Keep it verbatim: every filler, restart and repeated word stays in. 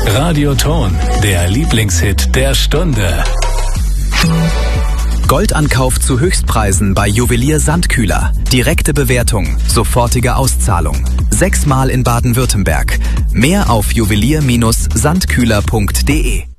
Radioton, der Lieblingshit der Stunde. Goldankauf zu Höchstpreisen bei Juwelier Sandkühler. Direkte Bewertung, sofortige Auszahlung. Sechsmal in Baden-Württemberg. Mehr auf juwelier Bindestrich sandkühler punkt de.